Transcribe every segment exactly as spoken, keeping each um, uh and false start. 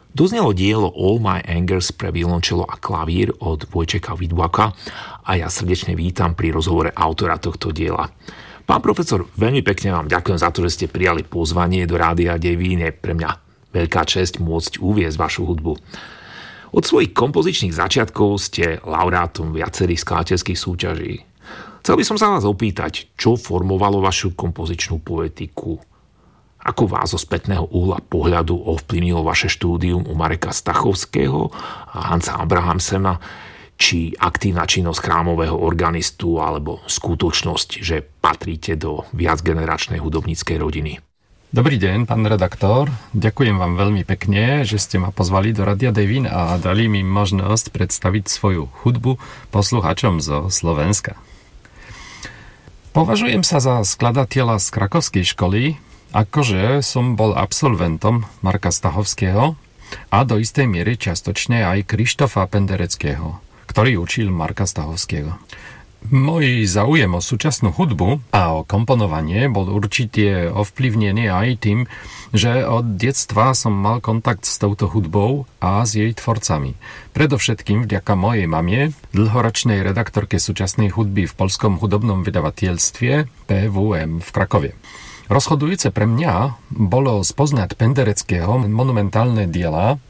Doznelo dielo All My Angers pre violončelo a klavír od Vojčeka Vidwaka a ja srdečne vítam pri rozhovore autora tohto diela. Pán profesor, veľmi pekne vám ďakujem za to, že ste prijali pozvanie do Rádia Devín. Je pre mňa veľká česť môcť uviesť vašu hudbu. Od svojich kompozičných začiatkov ste laureátom viacerých skladateľských súťaží. Chcel by som sa vás opýtať, čo formovalo vašu kompozičnú poetiku? Ako vás zo spätného uhla pohľadu ovplyvnilo vaše štúdium u Mareka Stachovského a Hansa Abrahamsena, či aktívna činnosť chrámového organistu, alebo skutočnosť, že patríte do viacgeneračnej hudobníckej rodiny? Dobrý deň, pán redaktor. Ďakujem vám veľmi pekne, že ste ma pozvali do Rádia Devín a dali mi možnosť predstaviť svoju hudbu poslucháčom zo Slovenska. Považujem sa za skladateľa z krakovskej školy, akože som bol absolventom Marka Stachovského a do istej miery čiastočne aj Krištofa Pendereckého, ktorý učil Marka Stachovského. Môj záujem o súčasnú hudbu a o komponovanie bol určite ovplyvnený aj tým, že od detstva som mal kontakt s touto hudbou a s jej tvorcami. Predovšetkým vďaka mojej mamie, dlhoročnej redaktorke súčasnej hudby v Poľskom hudobnom vydavateľstve pé vé em v Krakove. Rozhodujúce pre mňa bolo spoznať Pendereckého monumentálne diela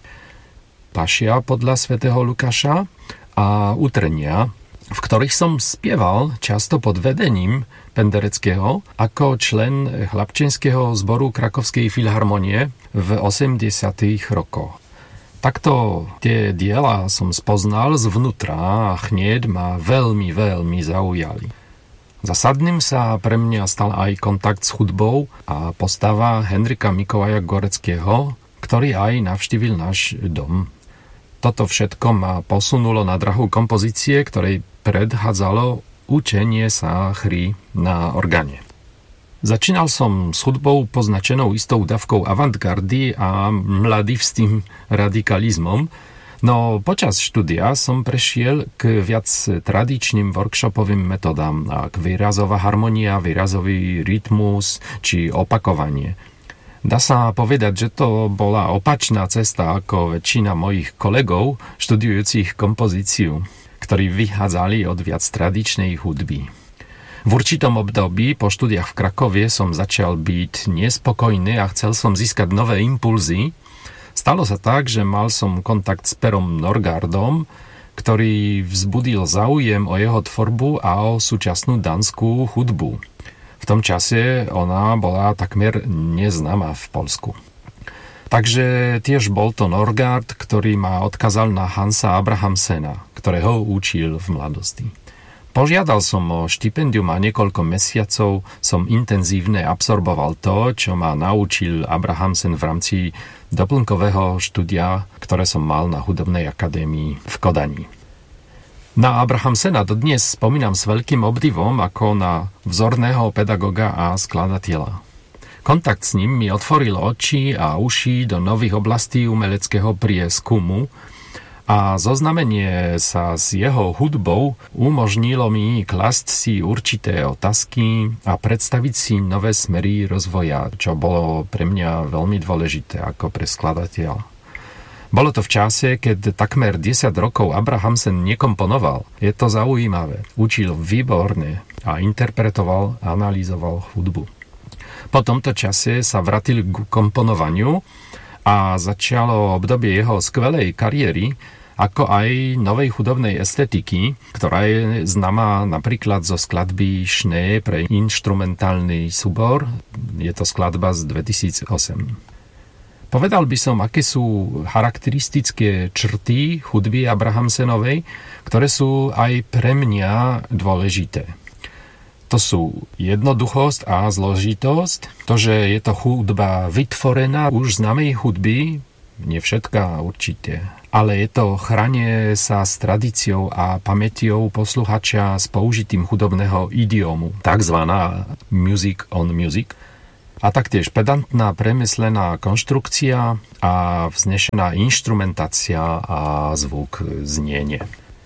Pašia podľa svätého Lukáša a Utrenia, v ktorých som spieval často pod vedením Pendereckého ako člen chlapčenského zboru Krakovskej filharmonie v osemdesiatych rokoch. Takto tie diela som spoznal zvnútra a hneď ma veľmi, veľmi zaujali. Zásadným sa pre mňa stal aj kontakt s hudbou a postava Henrika Mikołaja Goreckého, ktorý aj navštívil náš dom. Toto všetko ma posunulo na drahu kompozície, ktorej predchádzalo učenie sa hry na orgáne. Začínal som s hudbou poznačenou istou dávkou avantgardy a mladivstým radikalizmom, no počas štúdia som prešiel k viac tradičným workshopovým metodám, ako výrazová harmonia, výrazový rytmus či opakovanie. Dá sa povedať, že to bola opačná cesta ako väčšina mojich kolegov študujúcich kompozíciu, ktorí vychádzali od viac tradičnej hudby. V určitom období po štúdiách v Krakove som začal byť nespokojný a chcel som získať nové impulzy. Stalo sa tak, že mal som kontakt s Perom Norgardom, ktorý vzbudil záujem o jeho tvorbu a o súčasnú danskú hudbu. V tom čase ona bola takmer neznáma v Poľsku. Takže tiež bol to Norgard, ktorý ma odkázal na Hansa Abrahamsena, ktorého učil v mladosti. Požiadal som o štipendium a niekoľko mesiacov som intenzívne absorboval to, čo ma naučil Abrahamsen v rámci doplnkového štúdia, ktoré som mal na Hudobnej akadémii v Kodani. Na Abrahamsena dodnes spomínam s veľkým obdivom ako na vzorného pedagoga a skladateľa. Kontakt s ním mi otvoril oči a uši do nových oblastí umeleckého prieskumu a zoznamenie sa s jeho hudbou umožnilo mi klasť si určité otázky a predstaviť si nové smery rozvoja, čo bolo pre mňa veľmi dôležité ako pre skladateľa. Bolo to v čase, keď takmer desať rokov Abrahamsen nekomponoval. Je to zaujímavé. Učil výborne a interpretoval a analyzoval hudbu. Po tomto čase sa vrátil k komponovaniu a začalo obdobie jeho skvelej kariéry, ako aj novej hudobnej estetiky, ktorá je známa napríklad zo skladby Schnee pre inštrumentálny súbor. Je to skladba z dvetisícosem. Povedal by som, aké sú charakteristické črty hudby Abrahamsenovej, ktoré sú aj pre mňa dôležité. To sú jednoduchosť a zložitosť, to, že je to hudba vytvorená už známej hudby, nie všetká určite, ale je to chranie sa s tradíciou a pamäťou posluchača s použitím hudobného idiomu, takzvaná music on music, a taktiež pedantná premyslená konštrukcia a vznešená inštrumentácia a zvuk znenie.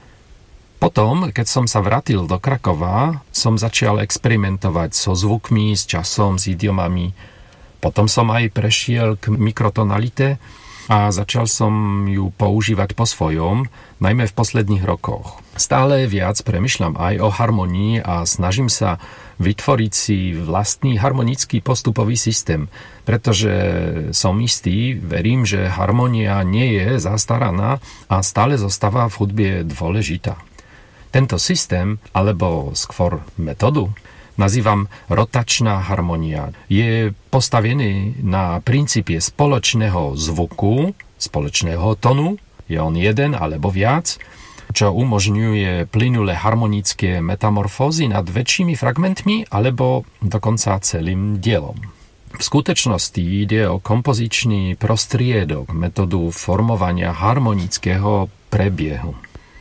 Potom, keď som sa vrátil do Krakova, som začal experimentovať so zvukmi, s časom, s idiomami. Potom som aj prešiel k mikrotonalite a začal som ju používať po svojom, najmä v posledných rokoch. Stále viac premýšľam aj o harmonii a snažím sa vytvoriť si vlastný harmonický postupový systém, pretože som istý, verím, že harmonia nie je zastaraná a stále zostáva v hudbe dôležitá. Tento systém, alebo skôr metódu, nazývam rotačná harmonia. Je postavený na princípe spoločného zvuku, spoločného tonu, je on jeden alebo viac, čo umožňuje plynulé harmonické metamorfózy nad väčšími fragmentmi alebo dokonca celým dielom. V skutočnosti ide o kompozičný prostriedok, metódu formovania harmonického prebiehu.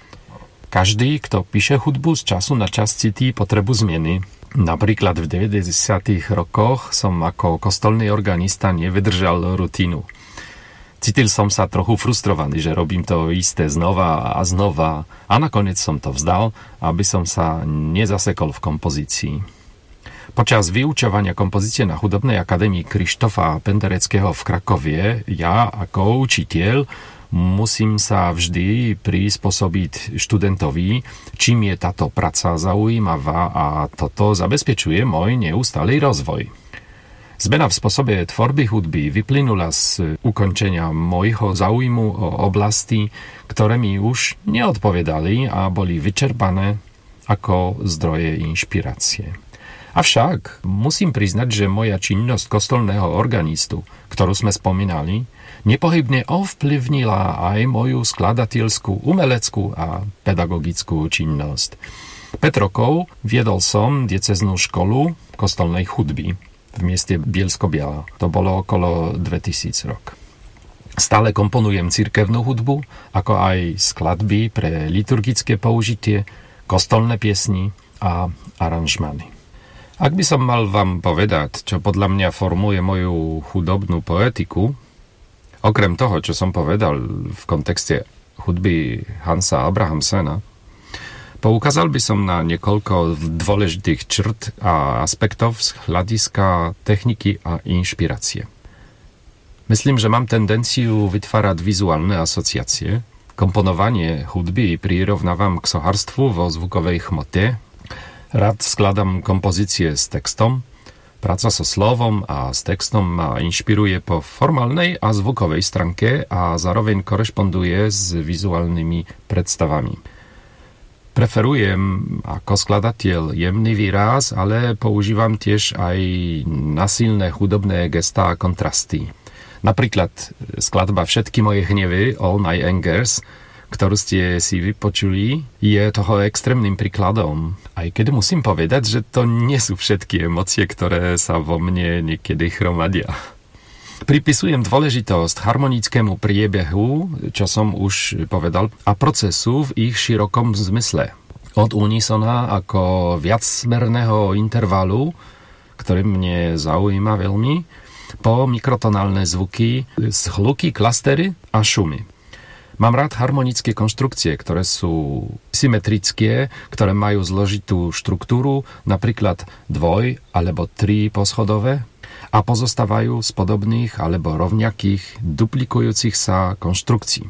Každý, kto píše hudbu, z času na čas cíti potrebu zmeny. Napríklad v deväťdesiatych rokoch som ako kostolný organista nevydržal rutínu. Cítil som sa trochu frustrovaný, že robím to isté znova a znova a nakoniec som to vzdal, aby som sa nezasekol v kompozícii. Počas vyučovania kompozície na Hudobnej akadémii Krištofa Pendereckého v Krakovie ja ako učiteľ musím sa vždy prispôsobiť študentovi, čím je táto práca zaujímavá a toto zabezpečuje môj neustály rozvoj. Zmena v spôsobe tvorby hudby vyplynula z ukončenia môjho záujmu o oblasti, ktoré mi už neodpovedali a boli vyčerpané ako zdroje inšpirácie. Avšak musím priznať, že moja činnosť kostolného organistu, ktorú sme spomínali, nepochybne ovplyvnila aj moju skladateľskú, umeleckú a pedagogickú činnosť. päť rokov viedol som dieceznú školu kostolnej hudby v mieste Bielsko-Biała. To bolo okolo dvetisíc rok. Stále komponujem cirkevnú hudbu, ako aj skladby pre liturgické použitie, kostolné piesni a aranžmány. Ak by som mal vám povedať, čo podľa mňa formuje moju hudobnú poetiku, okrem toho, čo som povedal v kontexte hudby Hansa Abrahamsena, poukázal by som na niekoľko dôležitých črt a aspektov z hľadiska techniky a inšpirácie. Myslím, že mám tendenciu vytvárať vizuálne asociácie. Komponovanie hudby prirovnávam k soharstvu vo zvukovej chmote. Rád skladám kompozície s textom. Práca so slovom a s textom ma inšpiruje po formálnej a zvukovej stránke a zároveň korešponduje s vizuálnymi predstavami. Preferujem ako skladateľ jemný výraz, ale používam tiež aj nasilné hudobné gestá a kontrasty. Napríklad skladba Všetky moje hnevy, All my angers, ktorú ste si vypočuli, je toho extrémnym príkladom. Aj keď musím povedať, že to nie sú všetky emócie, ktoré sa vo mne niekedy chromadia. Pripisujem dôležitosť harmonickému priebehu, čo som už povedal, a procesu v ich širokom zmysle. Od unisona ako viacsmerného intervalu, ktorý mne zaujíma veľmi, po mikrotonálne zvuky, hluky, klastery a šumy. Mám rád harmonické konštrukcie, ktoré sú symetrické, ktoré majú zložitú štruktúru, napríklad dvoj- alebo tri poschodové, a pozostávajú z podobných alebo rovnakých duplikujúcich sa konštrukcií.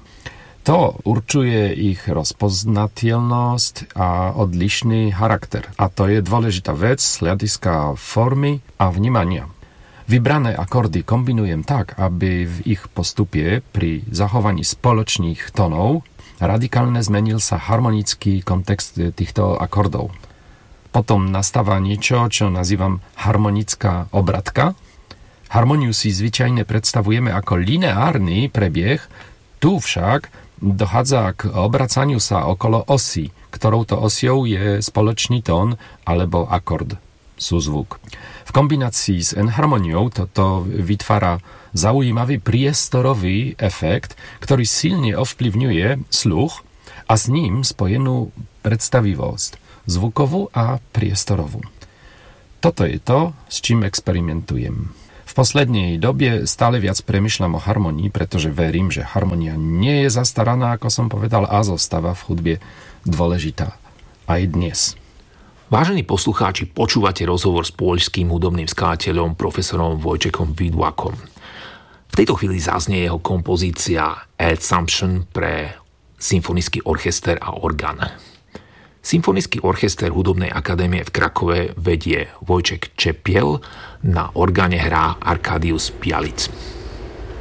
To určuje ich rozpoznateľnosť a odlišný charakter. A to je dôležitá vec z hľadiska formy a vnímania. Vybrané akordy kombinujem tak, aby v ich postupe pri zachovaní spoločných tónov radikálne zmenil sa harmonický kontext týchto akordov. Potom nastáva niečo, čo nazývam harmonická obratka. Harmoniu si zvyčajne predstavujeme ako lineárny prebieh, tu však dochádza k obracaniu sa okolo osy, ktorou to osiou je spoločný tón alebo akord, súzvuk. V kombinácii s enharmoniou toto vytvára zaujímavý priestorový efekt, ktorý silne ovplyvňuje sluch a s ním spojenú predstavivosť, zvukovú a priestorovú. Toto je to, s čím experimentujem. V poslednej dobe stále viac premýšľam o harmonii, pretože verím, že harmonia nie je zastaraná, ako som povedal, a zostáva v hudbe dôležitá aj dnes. Vážení poslucháči, počúvate rozhovor s poľským hudobným skladateľom profesorom Wojciechom Widłakom. V tejto chvíli zaznie jeho kompozícia Assumption pre symfonický orchester a orgán. Symfonický orchester Hudobnej akadémie v Krakove vedie Vojček Čepiel, na orgáne hrá Arkadius Pialic.